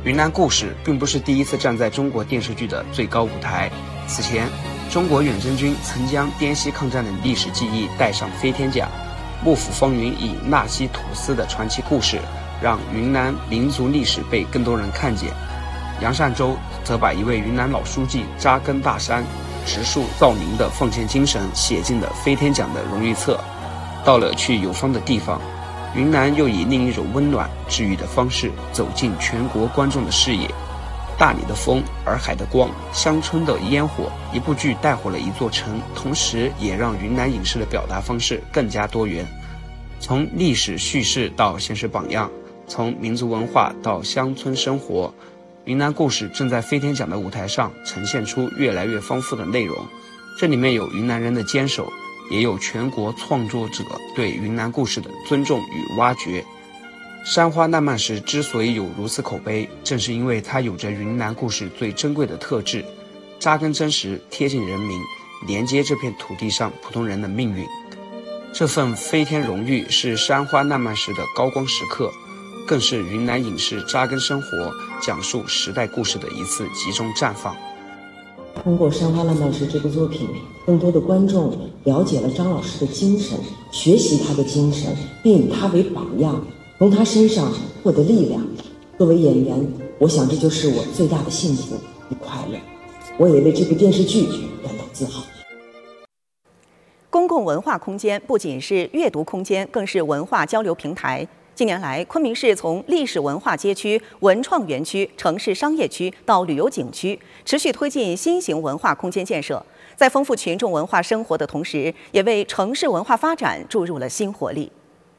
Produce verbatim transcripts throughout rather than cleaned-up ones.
云南故事并不是第一次站在中国电视剧的最高舞台。此前，中国远征军曾将滇西抗战的历史记忆带上飞天甲，幕府方云以纳西土司的传奇故事，让云南民族历史被更多人看见。杨善洲则把一位云南老书记扎根大山、植树造林的奉献精神写进了飞天奖的荣誉册。到了去有方的地方，云南又以另一种温暖治愈的方式走进全国观众的视野。大理的风，洱海的光，乡村的烟火，一部剧带火了一座城，同时也让云南影视的表达方式更加多元。从历史叙事到现实榜样，从民族文化到乡村生活，云南故事正在飞天奖的舞台上呈现出越来越丰富的内容。这里面有云南人的坚守，也有全国创作者对云南故事的尊重与挖掘。山花烂漫时之所以有如此口碑，正是因为它有着云南故事最珍贵的特质，扎根真实，贴近人民，连接这片土地上普通人的命运。这份飞天荣誉是山花烂漫时的高光时刻，更是云南影视扎根生活、讲述时代故事的一次集中绽放。 通过《山花烂漫时》这部作品，更多的观众了解了张老师的精神，学习他的精神，并以他为榜样，从他身上获得力量。作为演员，我想这就是我最大的幸福与快乐。我也为这部电视剧感到自豪。 公共文化空间不仅是阅读空间，更是文化交流平台。近年来，昆明市从历史文化街区、文创园区、城市商业区到旅游景区，持续推进新型文化空间建设，在丰富群众文化生活的同时，也为城市文化发展注入了新活力。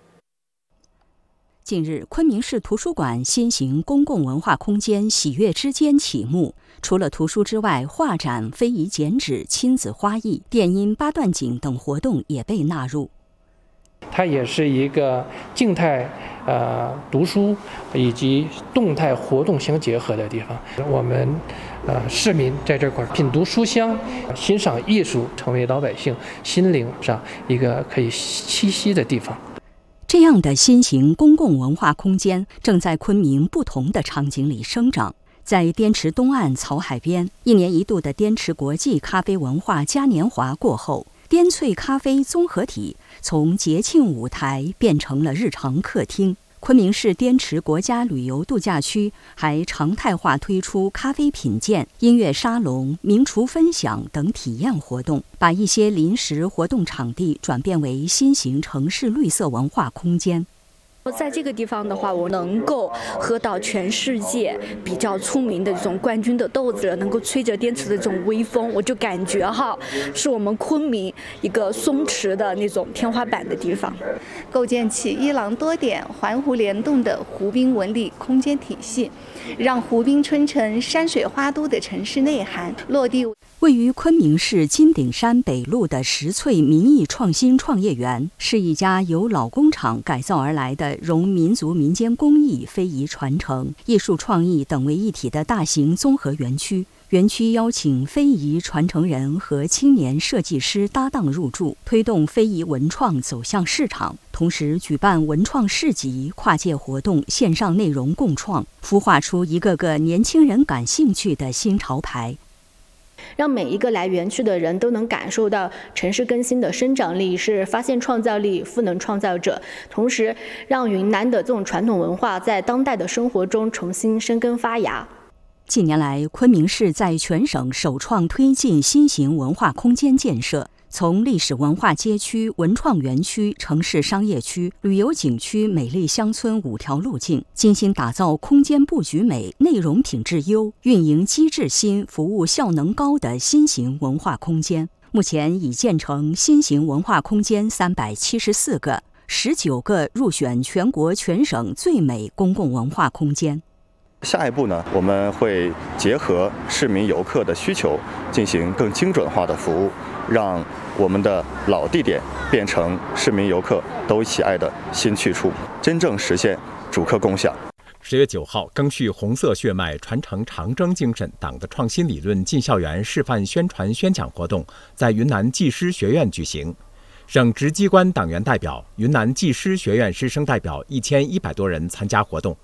近日，昆明市图书馆新型公共文化空间喜悦之间启幕。除了图书之外，画展、非遗剪纸、亲子花艺、电音八段锦等活动也被纳入。 它也是一个静态呃读书以及动态活动相结合的地方。我们呃市民在这块品读书香，欣赏艺术，成为老百姓心灵上一个可以栖息的地方。 这样的新型公共文化空间正在昆明不同的场景里生长。在滇池东岸草海边，一年一度的滇池国际咖啡文化嘉年华过后，滇萃咖啡综合体从节庆舞台变成了日常客厅。昆明市滇池国家旅游度假区还常态化推出咖啡品鉴、音乐沙龙、名厨分享等体验活动，把一些临时活动场地转变为新型城市绿色文化空间。 在这个地方的话，我能够喝到全世界比较出名的这种冠军的豆子，能够吹着滇池的这种微风，我就感觉哈，是我们昆明一个松弛的那种天花板的地方。 构建起一廊多点、环湖联动的湖滨文旅空间体系，让湖滨春城山水花都的城市内涵落地。 位于昆明市金顶山北路的石翠民艺创新创业园，是一家由老工厂改造而来的融民族民间工艺、非遗传承、艺术创意等为一体的大型综合园区。园区邀请非遗传承人和青年设计师搭档入驻，推动非遗文创走向市场，同时举办文创市集、跨界活动、线上内容共创，孵化出一个个年轻人感兴趣的新潮牌。 让每一个来园区的人都能感受到城市更新的生长力，是发现创造力、赋能创造者，同时让云南的这种传统文化在当代的生活中重新生根发芽。 近年来，昆明市在全省首创推进新型文化空间建设，从历史文化街区、文创园区、城市商业区、旅游景区、美丽乡村五条路径，精心打造空间布局美、内容品质优、运营机制新、服务效能高的新型文化空间。目前已建成新型文化空间三百七十四个，十九个入选全国全省最美公共文化空间。 下一步呢，我们会结合市民游客的需求，进行更精准化的服务，让我们的老地点变成市民游客都喜爱的新去处，真正实现主客共享。 十月九号，赓续红色血脉，传承长征精神，党的创新理论进校园示范宣传宣讲活动在云南技师学院举行。省直机关党员代表、云南技师学院师生代表一千一百多人参加活动。